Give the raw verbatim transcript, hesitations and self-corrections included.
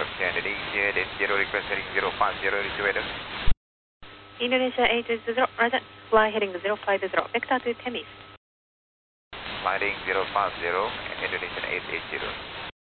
Indonesia, Indonesia, then zero request heading zero five zero, reach radar. Indonesia eight zero, roger. Fly heading zero five zero, vector to Temis. Flying zero five zero, and Indonesian eight eight zero.